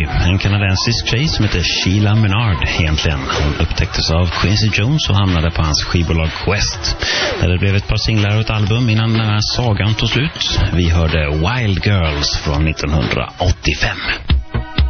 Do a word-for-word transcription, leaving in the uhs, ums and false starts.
Mary, en kanadensisk tjej som heter Sheila Menard egentligen. Hon upptäcktes av Quincy Jones och hamnade på hans skivbolag Quest, där det blev ett par singlar och ett album innan den här sagan tog slut. Vi hörde Wild Girls från nittonhundraåttiofem.